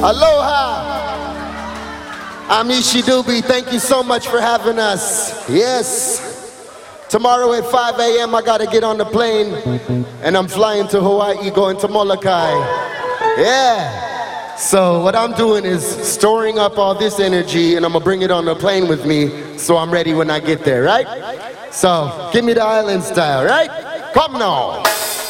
Aloha. I'm Ishi Doobie. Thank you so much for having us. Yes. Tomorrow at 5 a.m. I gotta get on the plane and I'm flying to Hawaii, going to Molokai. Yeah. So what I'm doing is storing up all this energy and I'm gonna bring it on the plane with me so I'm ready when I get there, right? So give me the island style, right? Come now.